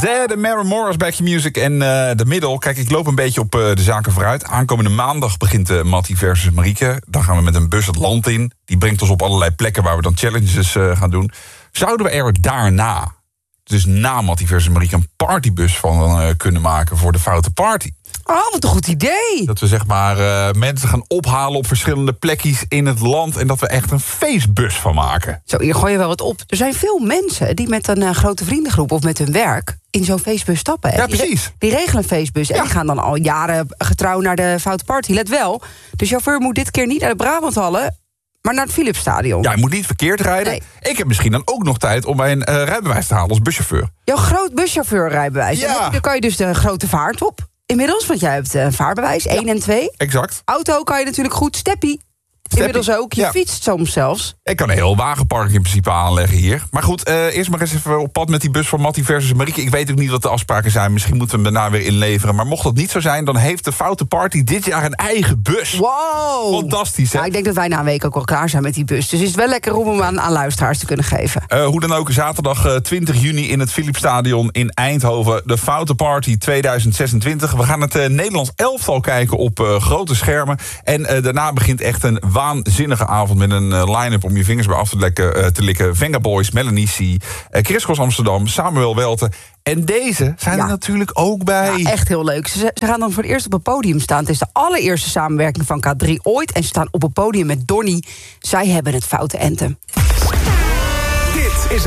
Zed en Maren Morris, Back Your Music en de middel. Kijk, ik loop een beetje op de zaken vooruit. Aankomende maandag begint Mattie versus Marieke. Dan gaan we met een bus het land in. Die brengt ons op allerlei plekken waar we dan challenges gaan doen. Zouden we er daarna, dus na Mattie versus Marieke, een partybus van kunnen maken voor de Foute Party? Oh, wat een goed idee. Dat we zeg maar mensen gaan ophalen op verschillende plekjes in het land en dat we echt een feestbus van maken. Zo, hier gooi je wel wat op. Er zijn veel mensen die met een grote vriendengroep of met hun werk in zo'n feestbus stappen. Hè? Ja, precies. Die regelen een feestbus en die gaan dan al jaren getrouw naar de Foute Party. Let wel, de chauffeur moet dit keer niet naar de Brabanthallen, maar naar het Philipsstadion. Ja, je moet niet verkeerd rijden. Nee. Ik heb misschien dan ook nog tijd om mijn rijbewijs te halen als buschauffeur. Jouw groot buschauffeurrijbewijs. Ja. Dan kan je dus de grote vaart op. Inmiddels, want jij hebt een vaarbewijs, 1 en 2. Exact. Auto kan je natuurlijk goed, steppie. Inmiddels ook, je fietst soms zelfs. Ik kan een heel wagenpark in principe aanleggen hier. Maar goed, eerst maar eens even op pad met die bus van Mattie versus Marieke. Ik weet ook niet wat de afspraken zijn. Misschien moeten we hem daarna weer inleveren. Maar mocht dat niet zo zijn, dan heeft de Foute Party dit jaar een eigen bus. Wow! Fantastisch, hè? Nou, ik denk dat wij na een week ook wel klaar zijn met die bus. Dus is het wel lekker om hem aan luisteraars te kunnen geven. Hoe dan ook, zaterdag 20 juni in het Philipsstadion in Eindhoven. De Foute Party 2026. We gaan het Nederlands elftal kijken op grote schermen. En daarna begint echt een waanzinnige avond met een line-up om je vingers bij af te likken. Venga Boys, Melanie C, Chris Cross Amsterdam, Samuel Welten. En deze zijn er natuurlijk ook bij. Ja, echt heel leuk. Ze gaan dan voor het eerst op het podium staan. Het is de allereerste samenwerking van K3 ooit. En ze staan op het podium met Donnie. Zij hebben het Foute Anthem.